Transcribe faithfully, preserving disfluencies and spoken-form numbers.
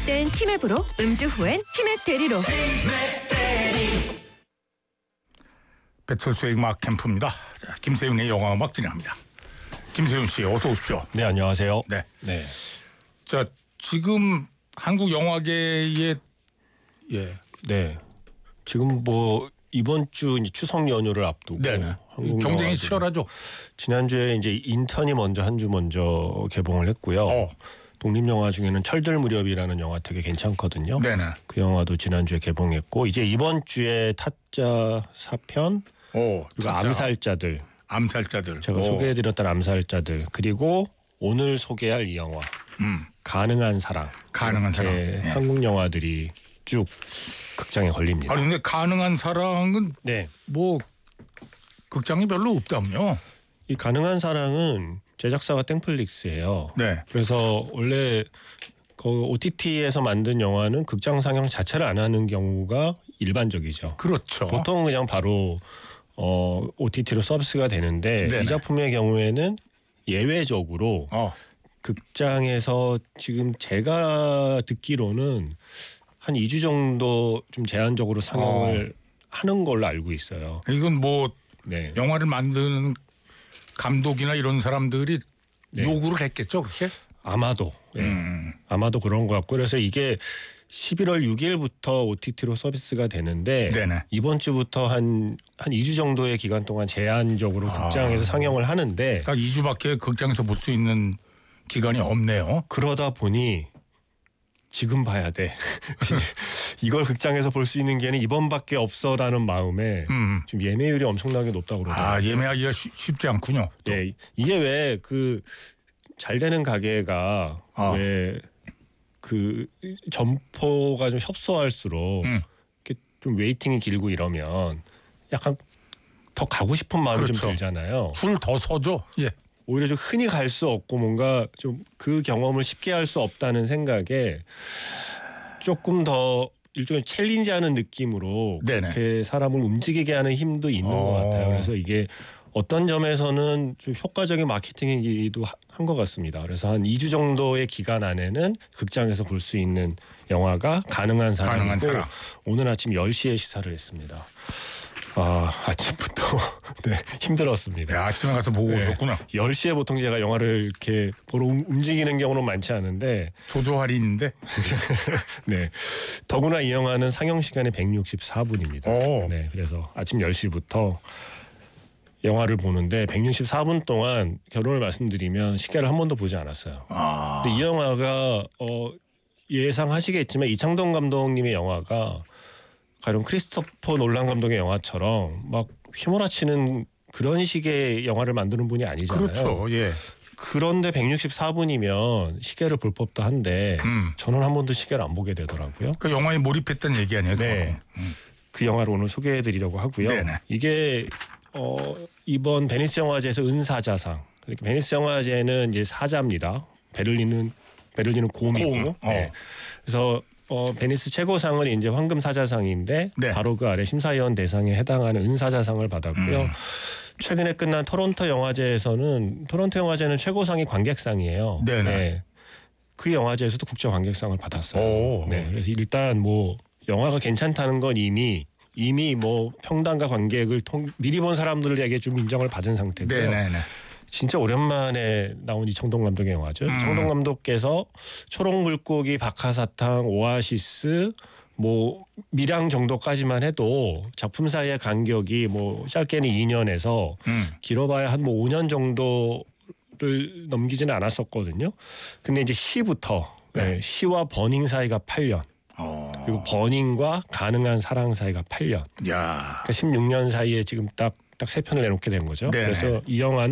땐 티맵으로, 음주 후엔 티맵 대리로. 배철수의 음악 캠프입니다. 자, 김세윤의 영화 음악 진행합니다. 김세윤 씨 어서 오십시오. 네, 안녕하세요. 네. 네. 자, 지금 한국 영화계의 예. 네. 지금 뭐 이번 주 이제 추석 연휴를 앞두고 네네. 한국 경쟁이 영화들이 치열하죠. 지난주에 이제 인턴이 먼저 한 주 먼저 개봉을 했고요. 어. 독립 영화 중에는 철들 무렵이라는 영화 되게 괜찮거든요. 네네. 그 영화도 지난주에 개봉했고 이제 이번 주에 타짜 사편 오, 그리고 타짜. 암살자들 암살자들. 제가 오. 소개해드렸던 암살자들 그리고 오늘 소개할 이 영화 음. 가능한 사랑. 가능한 사랑. 이렇게 예. 한국 영화들이 쭉 극장에 걸립니다. 아니 근데 가능한 사랑은 네. 뭐 극장이 별로 없다면요. 이 가능한 사랑은 제작사가 땡플릭스예요. 네. 그래서 원래 그 오티티에서 만든 영화는 극장 상영 자체를 안 하는 경우가 일반적이죠. 그렇죠. 보통 그냥 바로 어, 오티티로 서비스가 되는데 네네. 이 작품의 경우에는 예외적으로 어. 극장에서 지금 제가 듣기로는 한 이 주 정도 좀 제한적으로 상영을 어. 하는 걸로 알고 있어요. 이건 뭐 네. 영화를 만드는 감독이나 이런 사람들이 네. 요구를 했겠죠, 그렇게? 아마도. 네. 음. 아마도 그런 것 같고 그래서 이게 십일월 육일부터 오티티로 서비스가 되는데 네네. 이번 주부터 한 한 이 주 정도의 기간 동안 제한적으로 아. 극장에서 상영을 하는데 딱 이 주밖에 극장에서 볼 수 있는 기간이 없네요. 그러다 보니 지금 봐야 돼. 이걸 극장에서 볼 수 있는 게는 이번밖에 없어라는 마음에 음. 좀 예매율이 엄청나게 높다고 그러더라고요. 아, 예매하기가 쉬, 쉽지 않군요. 또. 네, 이게 왜 그 잘 되는 가게가 아. 왜 그 점포가 좀 협소할수록 음. 이렇게 좀 웨이팅이 길고 이러면 약간 더 가고 싶은 마음이 그렇죠. 좀 들잖아요. 줄 더 서죠. 예. 오히려 좀 흔히 갈 수 없고 뭔가 좀 그 경험을 쉽게 할 수 없다는 생각에 조금 더 일종의 챌린지하는 느낌으로 네네. 그렇게 사람을 움직이게 하는 힘도 있는 어. 것 같아요. 그래서 이게 어떤 점에서는 좀 효과적인 마케팅이기도 한 것 같습니다. 그래서 한 이 주 정도의 기간 안에는 극장에서 볼 수 있는 영화가 가능한 사랑이고 가능한 사랑. 오늘 아침 열 시에 시사를 했습니다. 아, 아침부터 네, 힘들었습니다. 네, 아침에 가서 보고 네. 오셨구나. 열 시에 보통 제가 영화를 이렇게 보러 움- 움직이는 경우는 많지 않은데 조조 할인인데. 네. 더구나 이 영화는 상영 시간이 백육십사 분입니다. 오. 네. 그래서 아침 열 시부터 영화를 보는데 백육십사 분 동안 결론을 말씀드리면 시계를 한 번도 보지 않았어요. 아. 근데 이 영화가 어, 예상하시겠지만 이창동 감독님의 영화가 가령 크리스토퍼 놀란 감독의 영화처럼 막 휘몰아치는 그런 식의 영화를 만드는 분이 아니잖아요. 그렇죠. 예. 그런데 백육십사 분이면 시계를 볼 법도 한데 음. 저는 한 번도 시계를 안 보게 되더라고요. 그 영화에 몰입했던 얘기 아니에요? 네. 음. 그 영화를 오늘 소개해드리려고 하고요. 네네. 이게 어, 이번 베니스 영화제에서 은사자상. 그러니까 베니스 영화제는 이제 사자입니다. 베를린은 베를린은 곰이고. 곰. 어. 네. 그래서 어, 베니스 최고상은 이제 황금 사자상인데 네. 바로 그 아래 심사위원 대상에 해당하는 은사자상을 받았고요. 음. 최근에 끝난 토론토 영화제에서는 토론토 영화제는 최고상이 관객상이에요. 네네. 네. 그 영화제에서도 국제 관객상을 받았어요. 오. 네. 그래서 일단 뭐 영화가 괜찮다는 건 이미 이미 뭐 평단과 관객을 통, 미리 본 사람들에게 좀 인정을 받은 상태고요. 네네네. 진짜 오랜만에 나온 이창동 감독의 영화죠. 음. 이창동 감독께서 초록물고기, 박하사탕, 오아시스, 뭐 밀양 정도까지만 해도 작품 사이의 간격이 뭐 짧게는 이 년에서 음. 길어봐야 한 뭐 오 년 정도를 넘기지는 않았었거든요. 근데 이제 시부터 네. 네, 시와 버닝 사이가 팔 년. 어. 그리고 버닝과 가능한 사랑 사이가 팔 년. 야. 그러니까 십육 년 사이에 지금 딱 딱 세 편을 내놓게 된 거죠. 네네. 그래서 이 영화는